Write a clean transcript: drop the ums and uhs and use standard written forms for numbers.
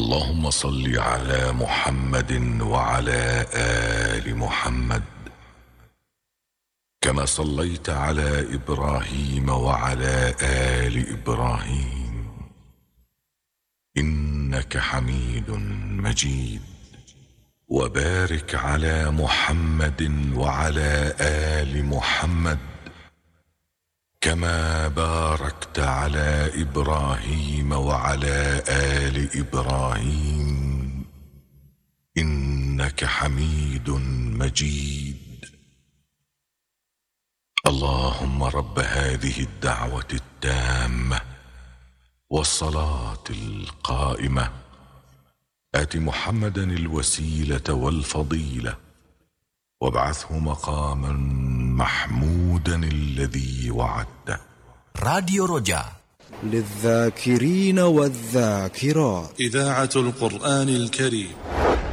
اللهم صل على محمد وعلى آل محمد كما صليت على إبراهيم وعلى آل إبراهيم إنك حميد مجيد. وبارك على محمد وعلى آل محمد كما باركت على إبراهيم وعلى آل إبراهيم إنك حميد مجيد. اللهم رب هذه الدعوة التامة والصلاة القائمة آت محمدا الوسيلة والفضيلة وابعثه مقاما محمودا الذي وعدته. راديو رجاء للذاكرين والذاكرات، إذاعة القرآن الكريم.